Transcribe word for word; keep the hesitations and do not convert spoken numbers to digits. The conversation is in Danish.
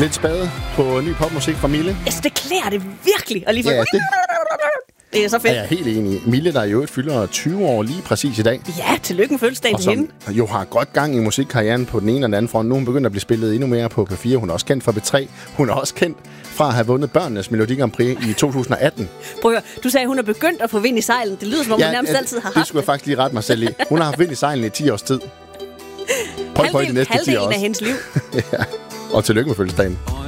Lidt spade på ny popmusik fra Mille. Altså, det klæder det virkelig. Og lige for... Ja, det... Det er så fedt. Ja, jeg er helt enig. Mille, der i øvrigt fylder tyve år lige præcis i dag. Ja, tillykke med fødselsdagen til hende. Og som jo har godt gang i musikkarrieren på den ene og den anden front. Nu er hun begyndt at blive spillet endnu mere på P fire. Hun er også kendt for B tre. Hun er også kendt fra at have vundet børnenes Melodi Grand Prix i to tusind atten. Prøv at høre, du sagde, at hun er begyndt at få vind i sejlen. Det lyder, som om ja, hun nærmest ja, altid har haft det. skulle jeg faktisk lige rette mig selv i. Hun har haft vind i sejlen i ti års tid. Prøv på de næste ti år halvdelen af hendes liv. ja. Og tillykke med fødselsdagen.